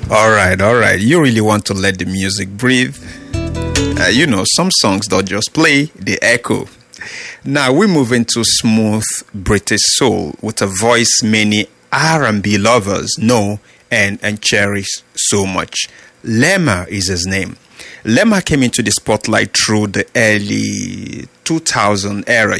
All right. You really want to let the music breathe? Some songs don't just play, they echo. Now we move into smooth British soul with a voice many R&B lovers know and cherish so much. Lemma is his name. Lemma came into the spotlight through the early 2000 era,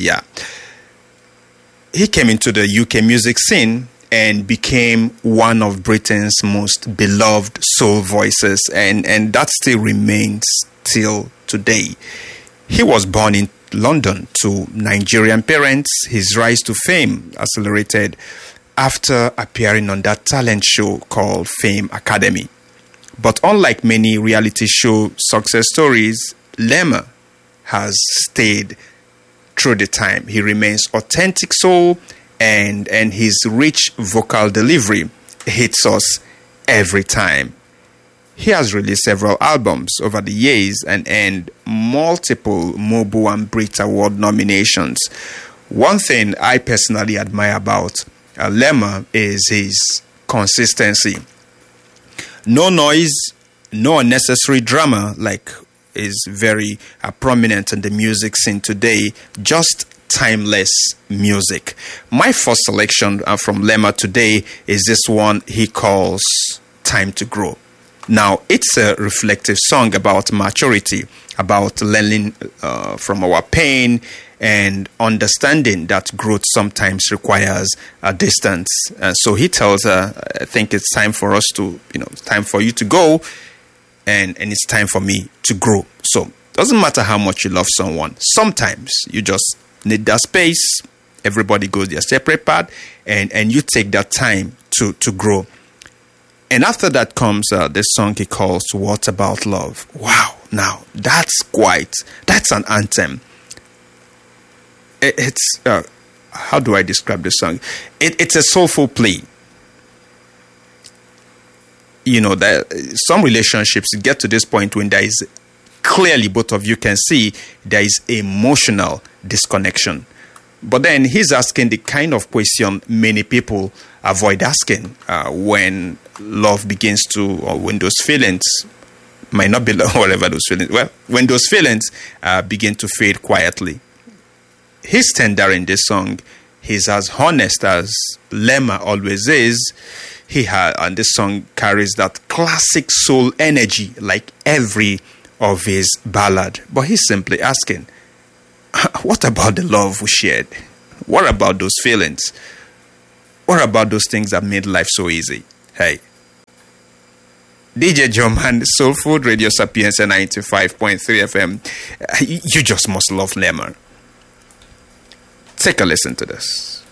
He came into the UK music scene and became one of Britain's most beloved soul voices, and that still remains till today. He was born in London to Nigerian parents. His rise to fame accelerated after appearing on that talent show called Fame Academy. But unlike many reality show success stories, Lemma has stayed through the time. He remains authentic soul, and his rich vocal delivery hits us every time. He has released several albums over the years and earned multiple Mobu and Brit Award nominations. One thing I personally admire about Lemma is his consistency. No noise, no unnecessary drama like is very prominent in the music scene today. Just timeless music. My first selection from Lemma today is this one he calls Time to Grow. Now, it's a reflective song about maturity, about learning from our pain and understanding that growth sometimes requires a distance. So he tells her, I think it's time for us to, it's time for you to go, and it's time for me to grow. So doesn't matter how much you love someone. Sometimes you just need that space. Everybody goes their separate path, and you take that time to grow. And after that comes this song he calls What About Love. Wow, now that's an anthem. It's how do I describe this song? It's a soulful plea. That some relationships get to this point when there is clearly, both of you can see, there is emotional disconnection. But then he's asking the kind of question many people avoid asking when love begins to, or when those feelings might not be love, whatever those feelings, when those feelings begin to fade quietly. He's tender in this song. He's as honest as Lemma always is. And this song carries that classic soul energy like every of his ballad. But he's simply asking, what about the love we shared? What about those feelings? What about those things that made life so easy? Hey. DJ Joman, Soul Food Radio Sapienza 95.3 FM. You just must love Lemma. Take a listen to this.